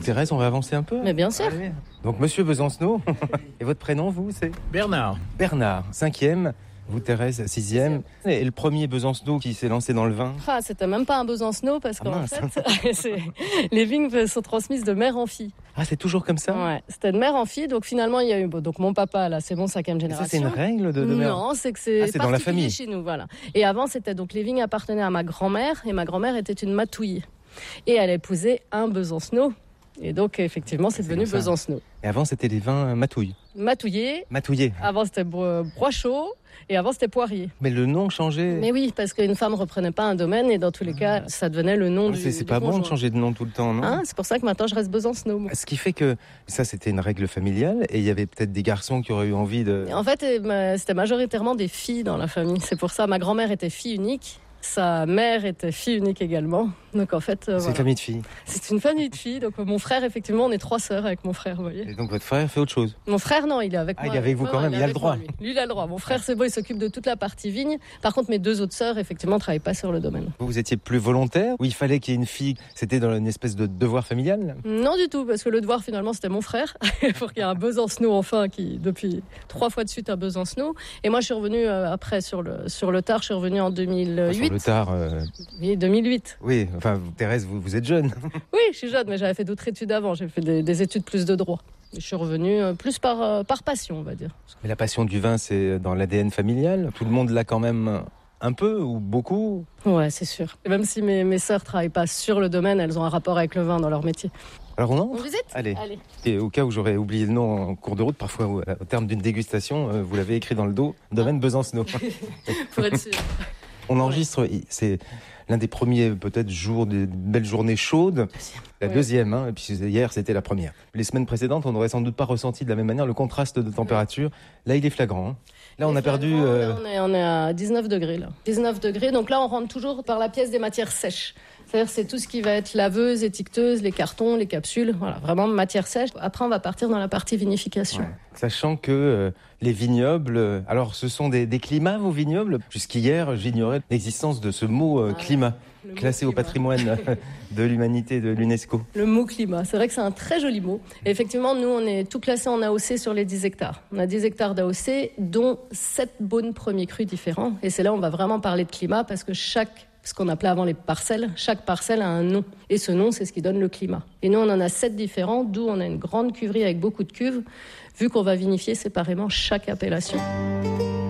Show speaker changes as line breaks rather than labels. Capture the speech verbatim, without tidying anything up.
Thérèse, on va avancer un peu.
Mais bien sûr.
Allez. Donc, monsieur Besancenot, et votre prénom, vous, c'est
Bernard.
Bernard, cinquième. Vous, Thérèse, sixième. Et le premier Besancenot qui s'est lancé dans le vin?
Ah, c'était même pas un Besancenot parce qu'en
ah,
fait, c'est... les vignes sont transmises de mère en fille.
Ah, c'est toujours comme ça?
Ouais, c'était de mère en fille. Donc finalement, il y a eu donc mon papa là, c'est mon cinquième génération.
Ça, c'est une règle de, de mère?
Non, c'est que c'est,
ah, c'est dans la famille
chez nous, voilà. Et avant, c'était donc les vignes appartenaient à ma grand-mère et ma grand-mère était une matouille et elle épousait un Besancenot. Et donc, effectivement, c'est, c'est devenu Besancenot.
Et avant, c'était des vins matouilles.
Matouillé.
Matouillé.
Avant, c'était Broichot. Et avant, c'était Poirier.
Mais le nom changeait.
Mais oui, parce qu'une femme reprenait pas un domaine et dans tous les cas, ça devenait le nom
ah,
du
C'est, c'est
du
pas
conjoint.
bon de changer de nom tout le temps, non?
Hein, c'est pour ça que maintenant, je reste Besancenot.
Ce qui fait que ça, c'était une règle familiale et il y avait peut-être des garçons qui auraient eu envie de...
En fait, c'était majoritairement des filles dans la famille. C'est pour ça, ma grand-mère était fille unique. Sa mère était fille unique également. Donc en fait, euh,
c'est
voilà.
une famille de filles.
C'est une famille de filles. Donc mon frère, effectivement, on est trois sœurs avec mon frère, vous voyez.
Et donc votre frère fait autre chose?
Mon frère, non, il est avec
ah,
moi.
Il est avec vous
non,
quand même, il, il a le droit.
Moi, lui. lui, il a le droit. Mon frère, c'est bon, il s'occupe de toute la partie vigne. Par contre, mes deux autres sœurs, effectivement, ne travaillent pas sur le domaine.
Vous, vous étiez plus volontaire ou il fallait qu'il y ait une fille? C'était dans une espèce de devoir familial?
Non du tout, parce que le devoir, finalement, c'était mon frère. Pour qu'il y ait un Besancenot, enfin, qui, depuis trois fois de suite, un Besancenot. Et moi, je suis revenue euh, après, sur le, sur le tard, je suis revenue en deux mille huit.
Sur le tard euh...
Oui, deux mille huit.
Oui, enfin, Thérèse, vous, vous êtes jeune.
Oui, je suis jeune, mais j'avais fait d'autres études avant. J'ai fait des, des études plus de droit. Je suis revenue plus par, euh, par passion, on va dire.
Mais la passion du vin, c'est dans l'A D N familial. Tout le monde l'a quand même un peu ou beaucoup?
Ouais, c'est sûr. Et même si mes, mes sœurs ne travaillent pas sur le domaine, elles ont un rapport avec le vin dans leur métier.
Alors on en
On visite?
Allez.
Allez.
Et au cas où j'aurais oublié le nom en cours de route, parfois au, au terme d'une dégustation, vous l'avez écrit dans le dos, domaine ah. Besancenot.
Pour être sûr.
On enregistre, c'est l'un des premiers peut-être jours, des belles journées chaudes. La oui. deuxième, hein, et puis hier c'était la première. Les semaines précédentes, on n'aurait sans doute pas ressenti de la même manière le contraste de température. Là, il est flagrant. Hein. Là, on a perdu... Euh...
Là, on, est, on est à dix-neuf degrés. Là. dix-neuf degrés, donc là, on rentre toujours par la pièce des matières sèches. C'est-à-dire c'est tout ce qui va être laveuse, étiqueteuse, les cartons, les capsules, voilà, vraiment matière sèche. Après, on va partir dans la partie vinification.
Ouais. Sachant que euh, les vignobles, euh, alors ce sont des, des climats, vos vignobles. Jusqu'hier, j'ignorais l'existence de ce mot euh, ah, climat, classé au patrimoine de l'humanité de l'UNESCO.
Le mot climat, c'est vrai que c'est un très joli mot. Et effectivement, nous, on est tout classé en A O C sur les dix hectares. On a dix hectares d'A O C, dont sept beaunes premiers crus différents. Et c'est là où on va vraiment parler de climat, parce que chaque ce qu'on appelait avant les parcelles, chaque parcelle a un nom. Et ce nom, c'est ce qui donne le climat. Et nous, on en a sept différents, d'où on a une grande cuverie avec beaucoup de cuves, vu qu'on va vinifier séparément chaque appellation.